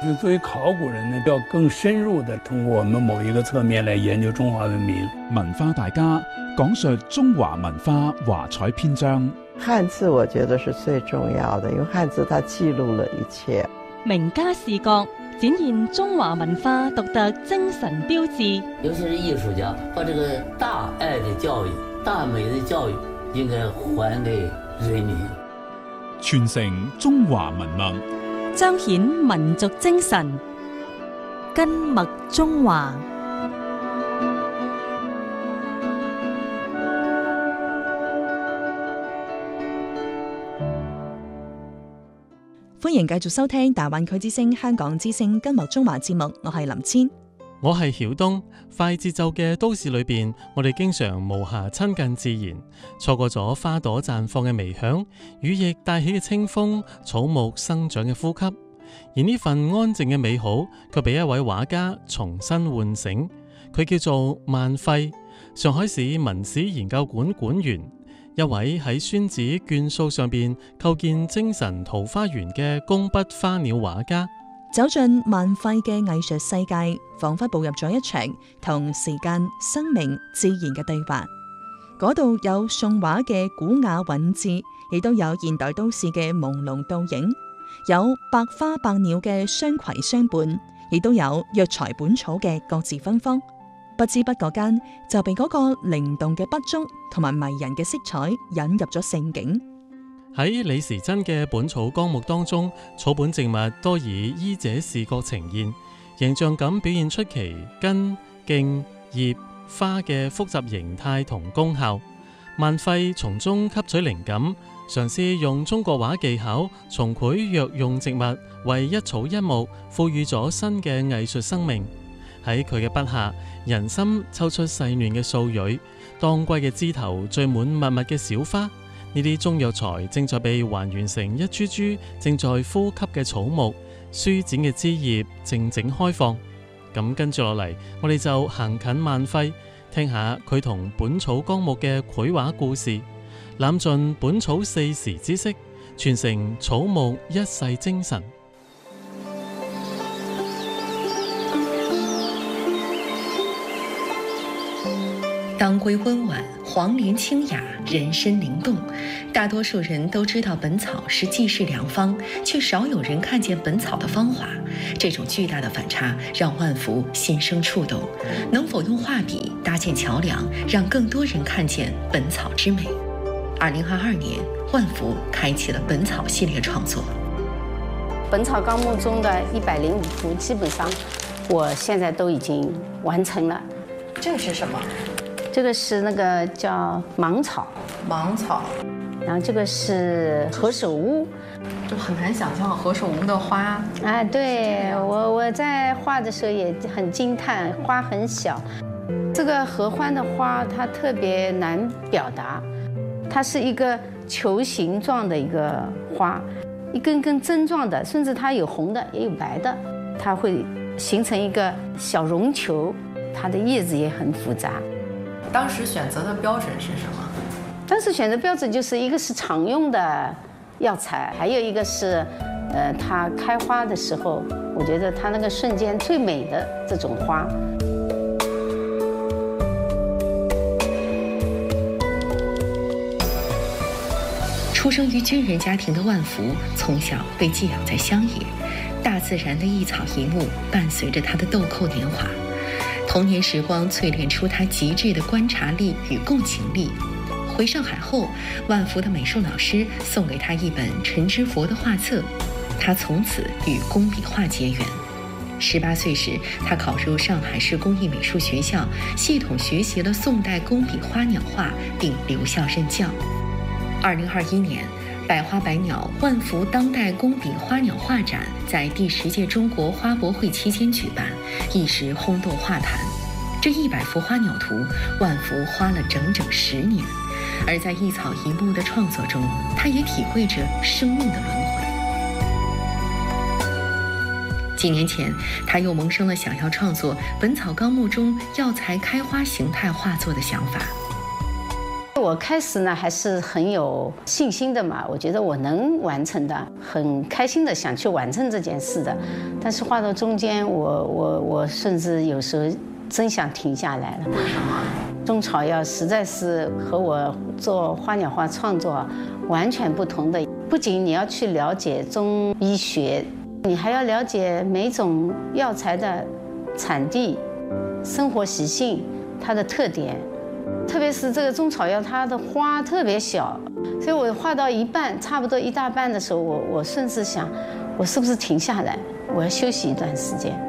就作为考古人呢，要更深入的通过我们某一个侧面来研究中华文明。 文化大家講述中華文化華彩篇章。 汉字我覺得是最重要的，因為漢字它記錄了一切。 名家視覺展現中華文化獨特精神標誌。 尤其是藝術家，把這個大愛的教育、大美的教育應該還給人民， 傳承中華文脈， 彰顯民族精神，根脈中華。 歡迎繼續收聽大灣區之聲香港之聲根脈中華節目，我係林千， 我係曉東。快節奏嘅都市裏邊，我哋經常無暇親近自然，錯過咗花朵綻放嘅微響，羽翼帶起嘅清風，草木生長嘅呼吸。而呢份安靜嘅美好，卻被一位畫家重新喚醒。佢叫做萬費，上海市文史研究館館員，一位喺宣紙卷數上邊構建精神桃花源嘅工筆花鳥畫家。 走進萬費嘅藝術世界，仿佛步入咗一場同時間、生命、自然嘅對話。嗰度有宋畫嘅古雅韻致，亦都有現代都市嘅朦朧倒影，有百花百鳥嘅相攜相伴，亦都有藥材本草嘅各自芬芳。不知不覺間就被嗰個靈動嘅筆觸同埋迷人嘅色彩引入咗聖境。 喺李時珍嘅《本草綱目》當中，草本植物多以醫者視覺呈現，形象咁表現出其根、莖、葉、花嘅複雜形態同功效。萬費從中吸取靈感，嘗試用中國畫技巧重繪藥用植物，為一草一木賦予咗新嘅藝術生命。喺佢嘅筆下，人心抽出細嫩嘅素蕊，當歸嘅枝頭綴滿密密嘅小花。呢啲中藥材正在被還原成一株株正在呼吸嘅草木，舒展嘅枝葉靜靜開放。咁跟住落嚟，我哋就行近萬費，聽下佢同《本草綱目》嘅繪畫故事，攬盡本草四時之色，傳承草木一世精神。 當歸溫婉，黃連清雅，人參靈動。大多數人都知道本草是濟世良方，卻少有人看見本草的芳華。這種巨大的反差讓萬福心生觸動。能否用畫筆搭建橋梁，讓更多人看見本草之美？2022年，萬福開啟了本草系列創作。 本草綱目中的105幅，基本上我現在都已經完成了。 這個是什麼？ 這個是那個叫芒草， 芒草， 然後這個是何首烏， 就很難想象何首烏的花。 哎，對，我在畫的時候也很驚嘆，花很小。這個合歡的花它特別難表達，它是一個球形狀的一個花，一根根針狀的，甚至它有紅的也有白的，它會形成一個小絨球，它的葉子也很複雜。 當時選擇的標準是什麼？ 當時選擇標準就是一個是常用的藥材，還有一個是，它開花的時候，我覺得它那個瞬間最美的這種花。 出生於軍人家庭的萬福，從小被寄養在鄉野，大自然的一草一木伴隨着他的豆蔻年華。童年時光淬煉出他極致的觀察力與共情力。回上海後，萬福的美術老師送給他一本陳之佛的畫冊，他從此與工筆畫結緣。18歲時，他考入上海市工藝美術學校，系統學習了宋代工筆花鳥畫，並留校任教。2021年，百花百鳥萬福當代工筆花鳥畫展在第10屆中國花博會期間舉辦，一時轟動畫壇。這100幅花鳥圖，萬福花了整整10年，而在一草一木的創作中，他也體會着生命的輪迴。幾年前，他又萌生了想要創作《本草綱目》中藥材開花形態畫作的想法。 我开始呢还是很有信心的嘛，我觉得我能完成的，很开心的想去完成这件事的。但是画到中间，我甚至有时候真想停下来了。 为什么？ 中草药实在是和我做花鸟画创作完全不同的。不仅你要去了解中医学，你还要了解每种药材的产地、生活习性、它的特点。特别是这个中草药，它的花特别小，所以我画到一半，差不多一大半的时候，我甚至想，我是不是停下来，我要休息一段时间。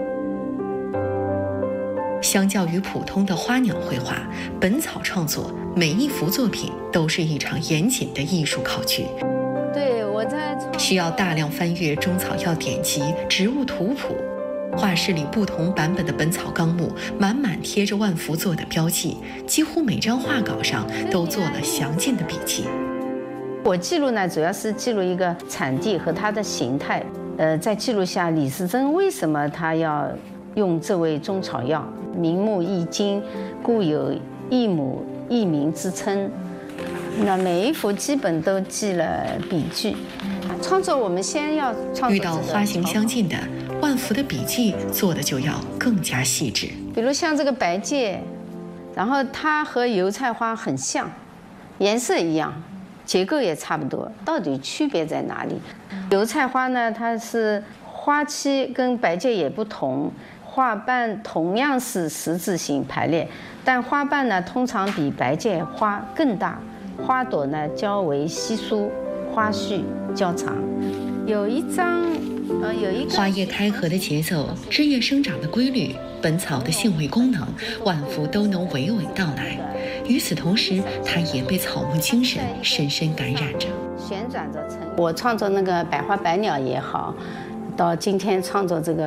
相较于普通的花鸟绘画，本草创作每一幅作品都是一场严谨的艺术考据。 对，我在需要大量翻阅中草药典籍、植物图谱。画室里不同版本的《本草纲目》满满贴着万福做的标记，几乎每张画稿上都做了详尽的笔记。 我记录呢，主要是记录一个产地和它的形态，再记录下李时珍为什么他要用这味中草药，名目易经，故有异母异名之称。那每一幅基本都记了笔句。创作我们先要创作遇到花型相近的，万福的笔记做的就要更加细致。 比如像这个白芥，然后它和油菜花很像，颜色一样，结构也差不多，到底区别在哪里？油菜花呢，它是花期跟白芥也不同，花瓣同样是十字形排列，但花瓣呢通常比白芥花更大，花朵呢较为稀疏，花序较长。有一个花叶开合的节奏，枝叶生长的规律，本草的性味功能，万福都能娓娓道来。与此同时，他也被草木精神深深感染着。 旋转着成我创作那个百花百鸟也好，到今天创作这个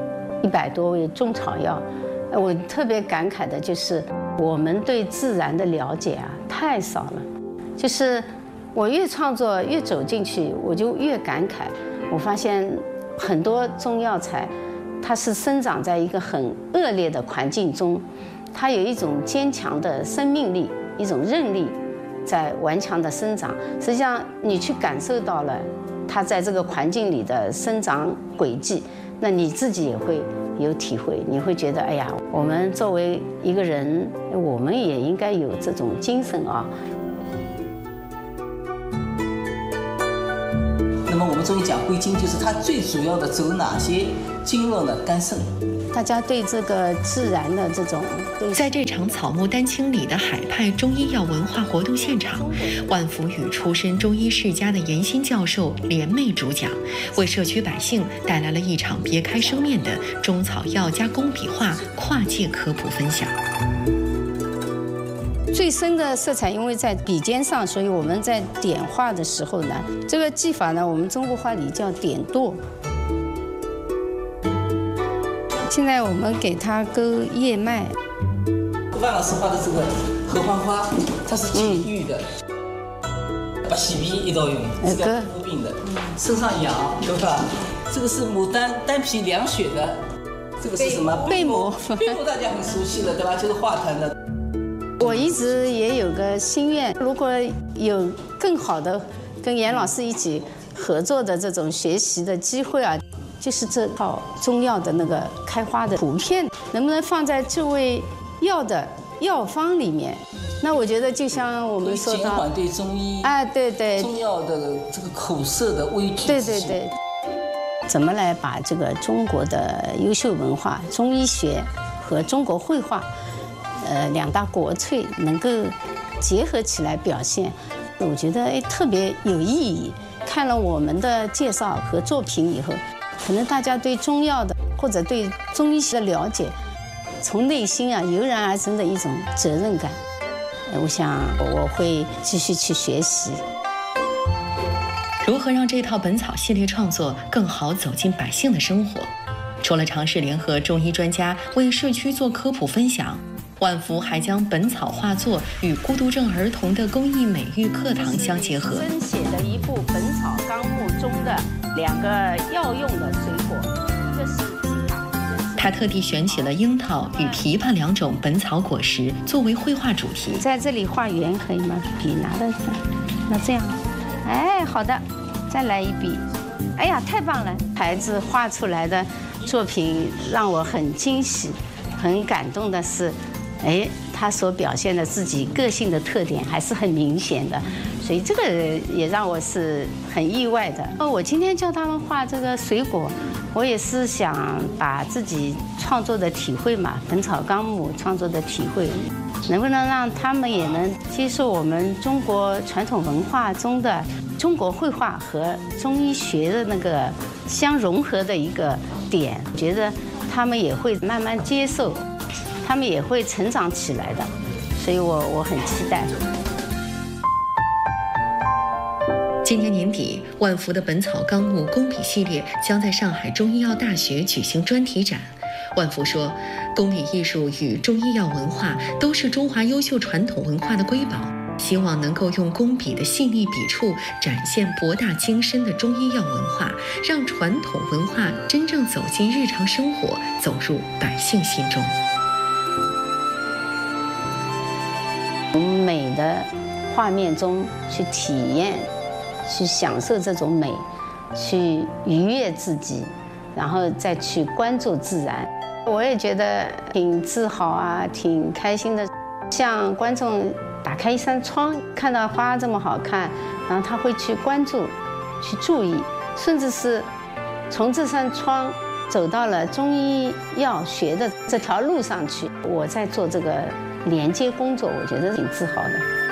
100多味中草药，我特别感慨的就是我们对自然的了解啊太少了。就是我越创作越走进去，我就越感慨。我发现很多中药材，它是生长在一个很恶劣的环境中，它有一种坚强的生命力，一种韧力，在顽强的生长。实际上，你去感受到了它在这个环境里的生长轨迹，那你自己也会有体会。你会觉得，哎呀，我们作为一个人，我们也应该有这种精神啊。 那么我们中医讲归经，就是它最主要的走哪些经络呢？肝肾。 大家对这个自然的这种， 在这场草木丹青里的海派中医药文化活动现场，万福与出身中医世家的严新教授联袂主讲，为社区百姓带来了一场别开生面的中草药加工笔画跨界科普分享。 最深的色彩，因为在笔尖上，所以我们在点画的时候呢，这个技法呢，我们中国话里叫点剁。现在我们给它勾叶脉。 万老师画的这个合欢花，它是解郁的，把洗鼻一道用，是要治病的。身上痒，对吧？这个是牡丹丹皮凉血的，这个是什么？ 贝母。 贝母大家很熟悉了，对吧？就是画坛的。 我一直也有个心愿，如果有更好的跟严老师一起合作的这种学习的机会啊，就是这套中药的那个开花的图片，能不能放在这味药的药方里面？那我觉得就像我们说的， 减缓对中医对中药的这个口舌的畏惧。 对，怎么来把这个中国的优秀文化、中医学和中国绘画？两大国粹能够结合起来表现，我觉得特别有意义。看了我们的介绍和作品以后，可能大家对中药的或者对中医学的了解，从内心啊油然而生的一种责任感。我想我会继续去学习。 如何让这套本草系列创作更好走进百姓的生活？除了尝试联合中医专家为社区做科普分享，万福还将本草画作与孤独症儿童的公益美育课堂相结合。 生写的一部《本草纲目》中的2个药用的水果，一个是枇杷。 他特地选起了樱桃与枇杷2种本草果实作为绘画主题。 在这里画圆可以吗？笔拿的，那这样，哎，好的，再来一笔。哎呀，太棒了！孩子画出来的作品让我很惊喜、很感动的是，哎，他所表现的自己个性的特点还是很明显的，所以这个也让我是很意外的。我今天叫他们画这个水果，我也是想把自己创作的体会嘛，《本草纲目》创作的体会，能不能让他们也能接受我们中国传统文化中的中国绘画和中医学的那个相融合的一个点，觉得他们也会慢慢接受，他们也会成长起来的，所以我很期待。 今年年底，万福的《本草纲目》工笔系列将在上海中医药大学举行专题展。万福说，工笔艺术与中医药文化都是中华优秀传统文化的瑰宝，希望能够用工笔的细腻笔触展现博大精深的中医药文化，让传统文化真正走进日常生活，走入百姓心中。 从美的画面中去体验，去享受这种美，去愉悦自己，然后再去关注自然。我也觉得挺自豪啊，挺开心的。像观众打开一扇窗，看到花这么好看，然后他会去关注、去注意，甚至是从这扇窗走到了中医药学的这条路上去。我在做这个连接工作，我觉得挺自豪的。